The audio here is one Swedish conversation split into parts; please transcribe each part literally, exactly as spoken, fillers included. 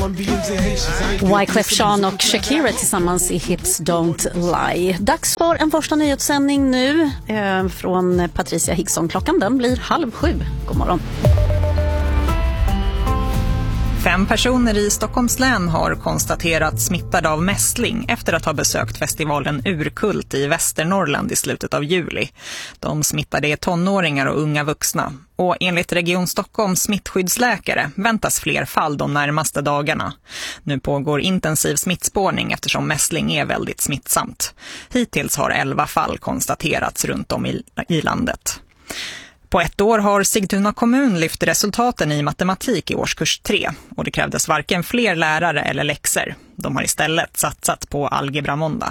Wyclef Jean och Shakira tillsammans i Hips Don't Lie. Dags för en första nyhetssändning nu eh, från Patricia Hickson. Klockan den blir halv sju. God morgon. Fem personer i Stockholms län har konstaterats smittade av mässling efter att ha besökt festivalen Urkult i Västernorrland i slutet av juli. De smittade är tonåringar och unga vuxna. Och enligt Region Stockholms smittskyddsläkare väntas fler fall de närmaste dagarna. Nu pågår intensiv smittspårning eftersom mässling är väldigt smittsamt. Hittills har elva fall konstaterats runt om i, i landet. På ett år har Sigtuna kommun lyft resultaten i matematik i årskurs tre och det krävdes varken fler lärare eller läxor. De har istället satsat på algebra måndag.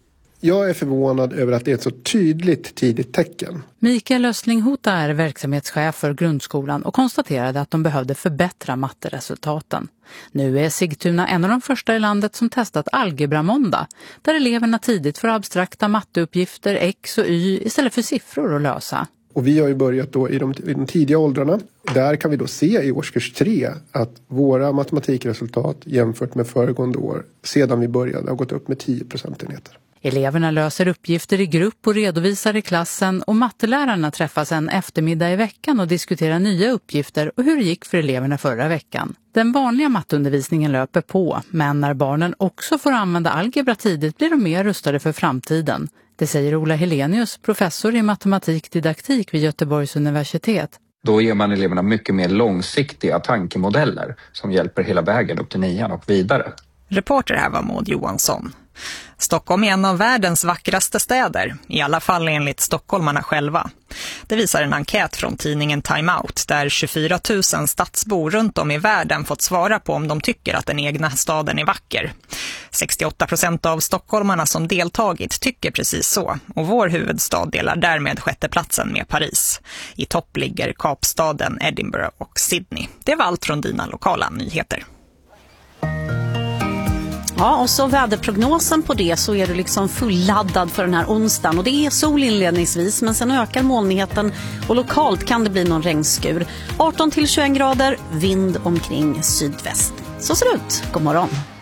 Jag är förvånad över att det är ett så tydligt tidigt tecken. Mikael Östlinghota är verksamhetschef för grundskolan och konstaterade att de behövde förbättra matteresultaten. Nu är Sigtuna en av de första i landet som testat algebra måndag, där eleverna tidigt får abstrakta matteuppgifter X och Y istället för siffror att lösa. Och vi har ju börjat då i de, i de tidiga åldrarna. Där kan vi då se i årskurs tre att våra matematikresultat jämfört med föregående år sedan vi började har gått upp med tio procentenheter. Eleverna löser uppgifter i grupp och redovisar i klassen och mattelärarna träffas en eftermiddag i veckan och diskuterar nya uppgifter och hur det gick för eleverna förra veckan. Den vanliga matteundervisningen löper på, men när barnen också får använda algebra tidigt blir de mer rustade för framtiden. Det säger Ola Helenius, professor i matematikdidaktik vid Göteborgs universitet. Då ger man eleverna mycket mer långsiktiga tankemodeller som hjälper hela vägen upp till nian och vidare. Reporter här var Maud Johansson. Stockholm är en av världens vackraste städer, i alla fall enligt stockholmarna själva. Det visar en enkät från tidningen Time Out där tjugofyra tusen stadsbor runt om i världen fått svara på om de tycker att den egna staden är vacker. sextioåtta procent av stockholmarna som deltagit tycker precis så och vår huvudstad delar därmed sjätteplatsen med Paris. I topp ligger Kapstaden, Edinburgh och Sydney. Det var allt från dina lokala nyheter. Ja, och så väderprognosen på det så är du liksom fulladdad för den här onsdagen. Och det är sol inledningsvis, men sen ökar molnigheten och lokalt kan det bli någon regnskur. arton till tjugoett grader, vind omkring sydväst. Så ser det ut. God morgon.